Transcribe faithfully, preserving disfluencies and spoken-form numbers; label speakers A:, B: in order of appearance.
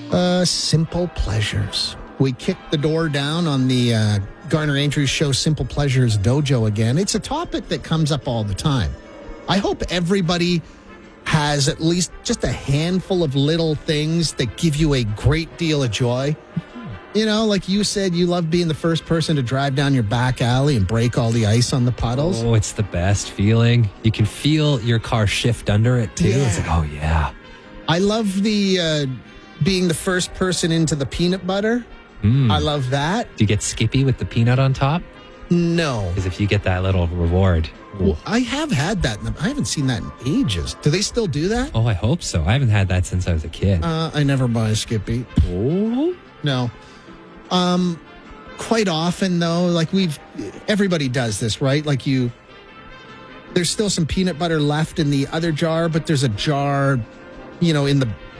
A: Uh, simple pleasures. We kicked the door down on the uh, Garner Andrews Show Simple Pleasures Dojo again. It's a topic that comes up all the time. I hope everybody has at least just a handful of little things that give you a great deal of joy. You know, like you said, you love being the first person to drive down your back alley and break all the ice on the puddles.
B: Oh, it's the best feeling. You can feel your car shift under it, too.
A: Yeah.
B: It's like, oh, yeah.
A: I love the uh, being the first person into the peanut butter.
B: Mm.
A: I love that.
B: Do you get Skippy with the peanut on top?
A: No.
B: Because if you get that little reward.
A: Well, I have had that. I haven't seen that in ages. Do they still do that?
B: Oh, I hope so. I haven't had that since I was a kid.
A: Uh, I never buy a Skippy.
B: Oh?
A: No. Um, quite often, though, like we've, everybody does this, right? Like you, there's still some peanut butter left in the other jar, but there's a jar, you know, in the